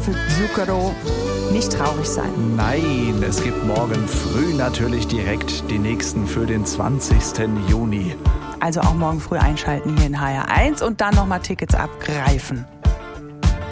für Zucchero. Nicht traurig sein. Nein, es gibt morgen früh natürlich direkt die nächsten für den 20. Juni. Also auch morgen früh einschalten hier in HR1 und dann nochmal Tickets abgreifen.